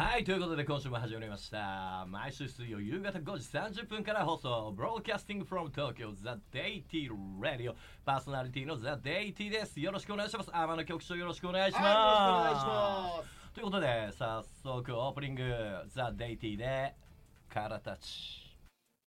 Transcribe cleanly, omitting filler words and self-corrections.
はい、ということで今週も始まりました。毎週水曜夕方5時30分から放送、Broadcasting from Tokyo The Deity Radio、 パーソナリティの The Deity です。よろしくお願いします。天野局長よろしくお願いします。 はい、よろしくお願いします。 ということで早速オープニング The Deity でからたち。